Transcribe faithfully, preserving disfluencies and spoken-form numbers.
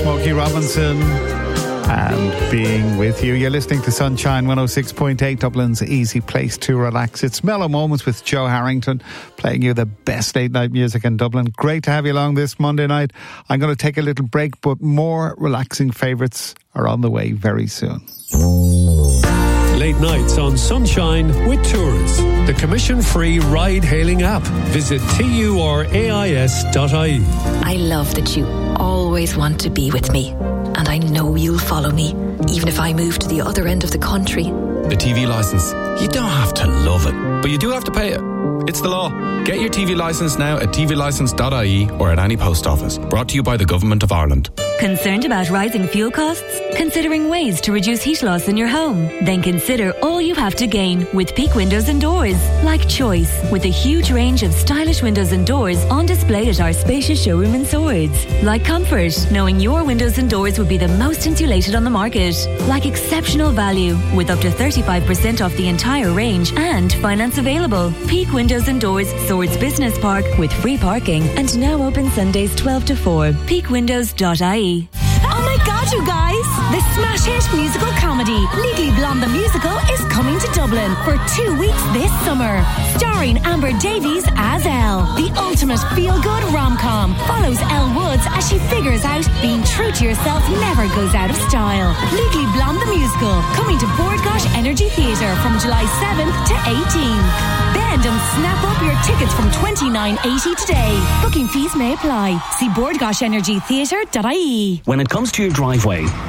Smokey Robinson and Being With You. You're listening to Sunshine one oh six point eight, Dublin's easy place to relax. It's Mellow Moments with Joe Harrington, playing you the best late night music in Dublin. Great to have you along this Monday night. I'm going to take a little break, but more relaxing favourites are on the way very soon. Late nights on Sunshine with Tours, the commission-free ride-hailing app. Visit turais dot I E. I love that you always want to be with me, and I know you'll follow me, even if I move to the other end of the country. The T V licence. You don't have to love it, but you do have to pay it. It's the law. Get your T V licence now at t v licence dot I E or at any post office. Brought to you by the Government of Ireland. Concerned about rising fuel costs? Considering ways to reduce heat loss in your home? Then consider all you have to gain with Peak Windows and Doors. Like choice, with a huge range of stylish windows and doors on display at our spacious showroom in Swords. Like comfort, knowing your windows and doors would be the most insulated on the market. Like exceptional value, with up to thirty-five percent off the entire range and finance available. Peak Windows and Doors, Swords Business Park, with free parking and now open Sundays twelve to four. peak windows dot I E. Oh my god, you guys! The smash hit musical comedy Legally Blonde the Musical is coming to Dublin for two weeks this summer. Starring Amber Davies as Elle. The ultimate feel-good rom-com follows Elle Woods as she figures out being true to yourself never goes out of style. Legally Blonde the Musical, coming to Bordgosh Energy Theatre from July seventh to eighteenth. Bend and snap up your tickets from twenty-nine eighty today. Booking fees may apply. See bordgosh energy theatre dot I E. When it comes to your driveway,